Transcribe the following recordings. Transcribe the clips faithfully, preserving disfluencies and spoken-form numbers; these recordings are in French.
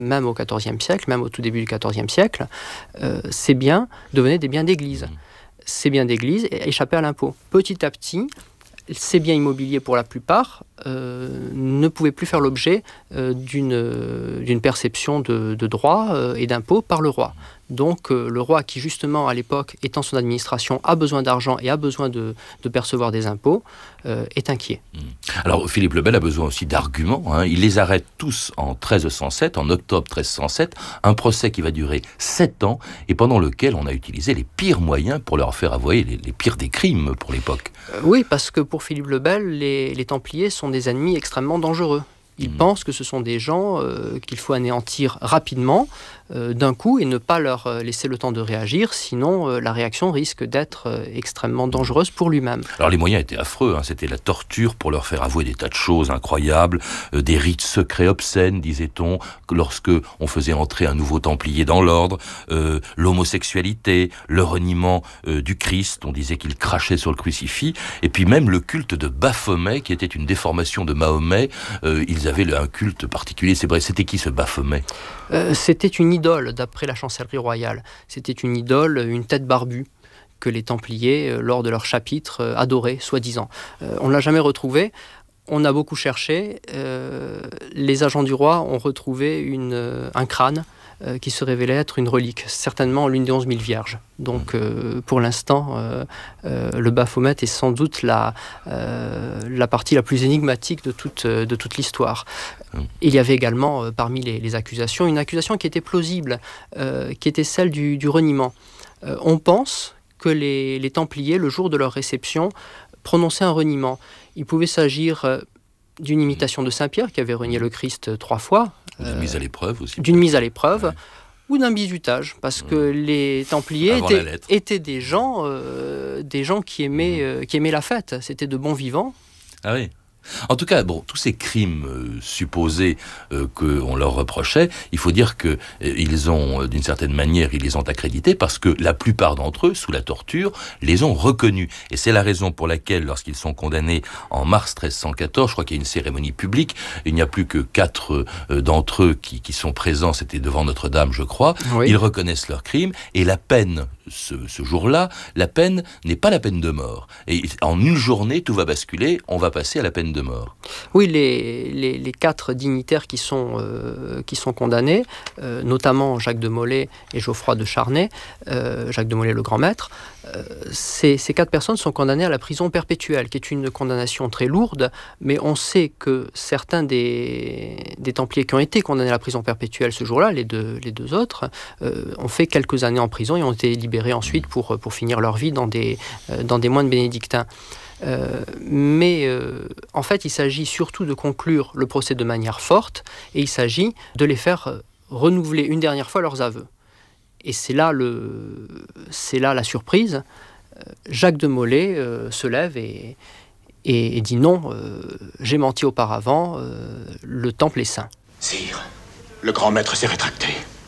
même au quatorzième siècle, même au tout début du quatorzième siècle, euh, ces biens devenaient des biens d'église. Ces biens d'église échappaient à l'impôt. Petit à petit, ces biens immobiliers, pour la plupart, euh, ne pouvaient plus faire l'objet euh, d'une, d'une perception de, de droits euh, et d'impôts par le roi. Donc euh, le roi, qui justement à l'époque, étant son administration, a besoin d'argent et a besoin de, de percevoir des impôts, euh, est inquiet. Alors Philippe le Bel a besoin aussi d'arguments, hein. Il les arrête tous en treize cent sept, en octobre treize cent sept, un procès qui va durer sept ans et pendant lequel on a utilisé les pires moyens pour leur faire avouer les, les pires des crimes pour l'époque. Euh, oui, parce que pour Philippe le Bel, les, les Templiers sont des ennemis extrêmement dangereux. Ils mmh. pensent que ce sont des gens euh, qu'il faut anéantir rapidement, euh, d'un coup, et ne pas leur euh, laisser le temps de réagir, sinon euh, la réaction risque d'être euh, extrêmement dangereuse pour lui-même. Alors les moyens étaient affreux, hein. C'était la torture pour leur faire avouer des tas de choses incroyables, euh, des rites secrets obscènes, disait-on, lorsque on faisait entrer un nouveau Templier dans l'ordre, euh, l'homosexualité, le reniement euh, du Christ, on disait qu'il crachait sur le crucifix, et puis même le culte de Baphomet, qui était une déformation de Mahomet. Euh, ils avaient un culte particulier. C'est vrai, c'était qui ce Baphomet ? euh, C'était une idole, d'après la chancellerie royale. C'était une idole, une tête barbue, que les Templiers, euh, lors de leur chapitre, euh, adoraient, soi-disant. Euh, on ne l'a jamais retrouvé. On a beaucoup cherché. Euh, les agents du roi ont retrouvé une, euh, un crâne euh, qui se révélait être une relique, certainement l'une des onze mille vierges. Donc, euh, pour l'instant, euh, euh, le Baphomet est sans doute la, euh, la partie la plus énigmatique de toute, de toute l'histoire. Il y avait également, euh, parmi les, les accusations, une accusation qui était plausible, euh, qui était celle du, du reniement. Euh, on pense que les, les Templiers, le jour de leur réception, prononçaient un reniement. Il pouvait s'agir euh, d'une imitation de Saint-Pierre, qui avait renié le Christ trois fois. D'une euh, mise à l'épreuve aussi. D'une mise à l'épreuve. Ouais. Ou d'un bizutage, parce que mmh. les Templiers étaient, étaient des gens, euh, des gens qui aimaient, mmh. euh, qui aimaient la fête. C'était de bons vivants. Ah oui. En tout cas, bon, tous ces crimes euh, supposés euh, qu'on leur reprochait, il faut dire que euh, ils ont, euh, d'une certaine manière, ils les ont accrédités parce que la plupart d'entre eux, sous la torture, les ont reconnus. Et c'est la raison pour laquelle, lorsqu'ils sont condamnés en mars treize cent quatorze, je crois qu'il y a une cérémonie publique, il n'y a plus que quatre euh, d'entre eux qui, qui sont présents, c'était devant Notre-Dame, je crois, oui. Ils reconnaissent leurs crimes, et la peine, ce, ce jour-là, la peine n'est pas la peine de mort. Et en une journée, tout va basculer, on va passer à la peine de mort. Oui, les, les, les quatre dignitaires qui sont, euh, qui sont condamnés, euh, notamment Jacques de Molay et Geoffroy de Charnay, euh, Jacques de Molay le grand maître, euh, ces, ces quatre personnes sont condamnées à la prison perpétuelle, qui est une condamnation très lourde, mais on sait que certains des, des Templiers qui ont été condamnés à la prison perpétuelle ce jour-là, les deux, les deux autres, euh, ont fait quelques années en prison et ont été libérés ensuite pour, pour finir leur vie dans des, euh, dans des moines bénédictins. Euh, mais euh, en fait, il s'agit surtout de conclure le procès de manière forte et il s'agit de les faire renouveler une dernière fois leurs aveux. Et c'est là, le, c'est là la surprise. Jacques de Molay euh, se lève et, et, et dit non, euh, j'ai menti auparavant, euh, le temple est saint. Sire, le grand maître s'est rétracté.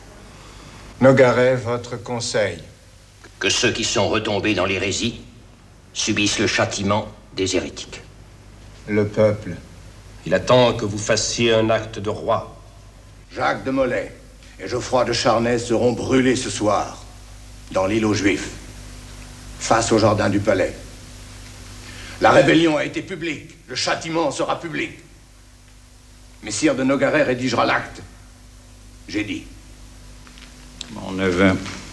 Nogaret, votre conseil. Que ceux qui sont retombés dans l'hérésie subissent le châtiment des hérétiques. Le peuple. Il attend que vous fassiez un acte de roi. Jacques de Molay et Geoffroy de Charnay seront brûlés ce soir, dans l'île aux Juifs, face au jardin du palais. La rébellion a été publique, le châtiment sera public. Messire de Nogaret rédigera l'acte. J'ai dit. Mon neveu,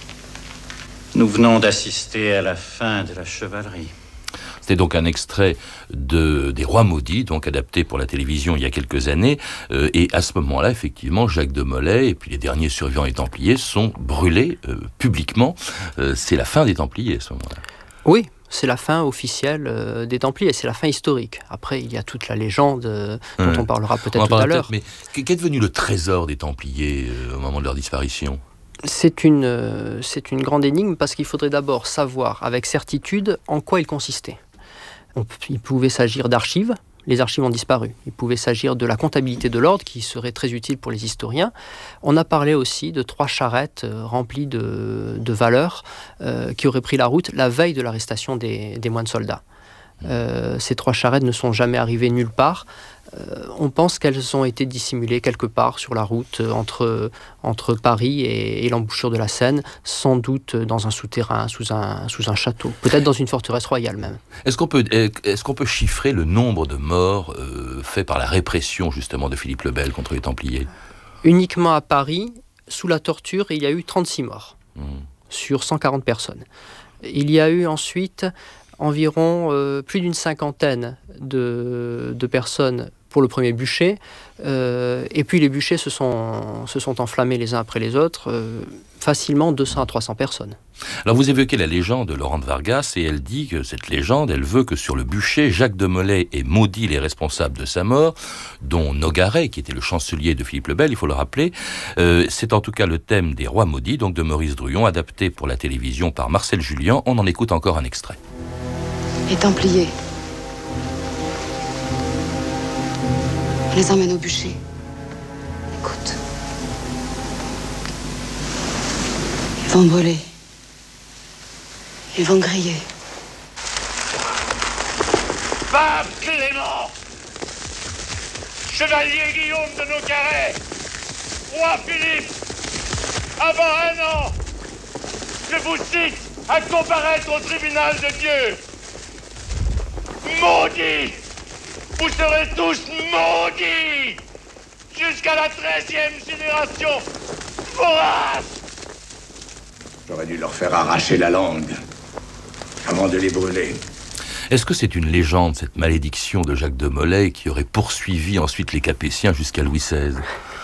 nous venons d'assister à la fin de la chevalerie. C'était donc un extrait de, des Rois maudits, donc adapté pour la télévision il y a quelques années. Euh, et à ce moment-là, effectivement, Jacques de Molay et puis les derniers survivants des Templiers sont brûlés euh, publiquement. Euh, c'est la fin des Templiers à ce moment-là. Oui, c'est la fin officielle euh, des Templiers, c'est la fin historique. Après, il y a toute la légende euh, dont mmh. on parlera peut-être on tout à l'heure. Mais qu'est devenu le trésor des Templiers euh, au moment de leur disparition ? C'est une, euh, c'est une grande énigme parce qu'il faudrait d'abord savoir avec certitude en quoi il consistait. On, il pouvait s'agir d'archives, les archives ont disparu. Il pouvait s'agir de la comptabilité de l'ordre qui serait très utile pour les historiens. On a parlé aussi de trois charrettes euh, remplies de, de valeurs euh, qui auraient pris la route la veille de l'arrestation des, des moines soldats. Euh, ces trois charrettes ne sont jamais arrivées nulle part. Euh, on pense qu'elles ont été dissimulées quelque part sur la route euh, entre, entre Paris et, et l'embouchure de la Seine, sans doute dans un souterrain, sous un, sous un château, peut-être dans une forteresse royale même. Est-ce qu'on peut, est-ce qu'on peut chiffrer le nombre de morts euh, faits par la répression justement de Philippe le Bel contre les Templiers ? Uniquement à Paris, sous la torture, il y a eu trente-six morts mmh. sur cent quarante personnes. Il y a eu ensuite environ euh, plus d'une cinquantaine de, de personnes pour le premier bûcher, euh, et puis les bûchers se sont, se sont enflammés les uns après les autres, euh, facilement deux cents à trois cents personnes. Alors vous évoquez la légende de Laurent de Vargas, et elle dit que cette légende, elle veut que sur le bûcher, Jacques de Molay ait maudit les responsables de sa mort, dont Nogaret, qui était le chancelier de Philippe le Bel, il faut le rappeler. Euh, c'est en tout cas le thème des Rois maudits, donc de Maurice Druon, adapté pour la télévision par Marcel Julien. On en écoute encore un extrait. Les Templiers. On les emmène au bûcher. Écoute. Ils vont brûler. Ils vont griller. Pape Clément, chevalier Guillaume de Nogaret, roi Philippe, avant un an, je vous cite à comparaître au tribunal de Dieu. Maudits! Vous serez tous maudits! Jusqu'à la treizième génération! Vorace! J'aurais dû leur faire arracher la langue avant de les brûler. Est-ce que c'est une légende, cette malédiction de Jacques de Molay, qui aurait poursuivi ensuite les Capétiens jusqu'à Louis seize ?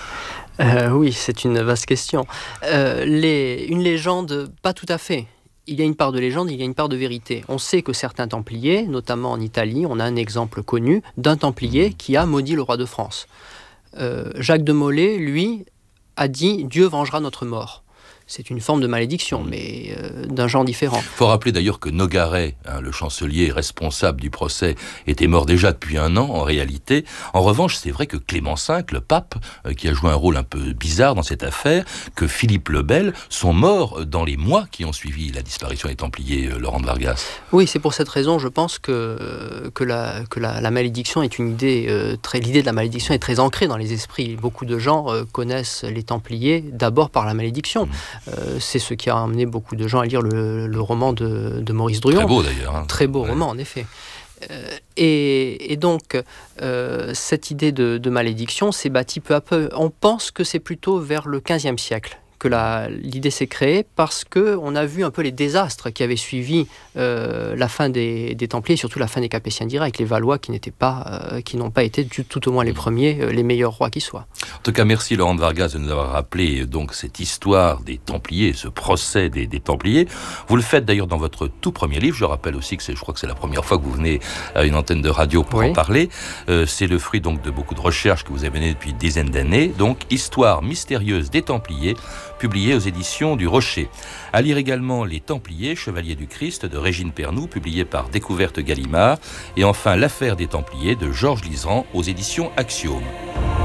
euh, Oui, c'est une vaste question. Euh, les, une légende, pas tout à fait. Il y a une part de légende, il y a une part de vérité. On sait que certains Templiers, notamment en Italie, on a un exemple connu d'un Templier qui a maudit le roi de France. Euh, Jacques de Molay, lui, a dit « Dieu vengera notre mort ». C'est une forme de malédiction, mais euh, d'un genre différent. Il faut rappeler d'ailleurs que Nogaret, hein, le chancelier responsable du procès, était mort déjà depuis un an, en réalité. En revanche, c'est vrai que Clément cinq, le pape, euh, qui a joué un rôle un peu bizarre dans cette affaire, que Philippe le Bel, sont morts dans les mois qui ont suivi la disparition des Templiers, euh, Laurent de Vargas. Oui, c'est pour cette raison, je pense que, que, la, que la, la malédiction est une idée euh, très... L'idée de la malédiction est très ancrée dans les esprits. Beaucoup de gens euh, connaissent les Templiers d'abord par la malédiction. Mmh. Euh, c'est ce qui a amené beaucoup de gens à lire le, le roman de, de Maurice Druon. Très beau d'ailleurs. Hein. Très beau ouais. roman, en effet. Euh, et, et donc, euh, cette idée de, de malédiction s'est bâtie peu à peu. On pense que c'est plutôt vers le quinzième siècle que la, l'idée s'est créée, parce qu'on a vu un peu les désastres qui avaient suivi euh, la fin des, des Templiers, et surtout la fin des Capétiens directs, les Valois qui n'étaient pas, euh, qui n'ont pas été du, tout au moins les premiers, euh, les meilleurs rois qui soient. En tout cas, merci Laurent de Vargas de nous avoir rappelé donc cette histoire des Templiers, ce procès des, des Templiers. Vous le faites d'ailleurs dans votre tout premier livre. Je rappelle aussi que c'est, je crois que c'est la première fois que vous venez à une antenne de radio pour oui. en parler. Euh, c'est le fruit donc de beaucoup de recherches que vous avez menées depuis une dizaine d'années. Donc, Histoire mystérieuse des Templiers, publié aux éditions du Rocher. À lire également Les Templiers, Chevaliers du Christ de Régine Pernoud, publié par Découverte Gallimard. Et enfin, L'affaire des Templiers de Georges Liseran aux éditions Axiome.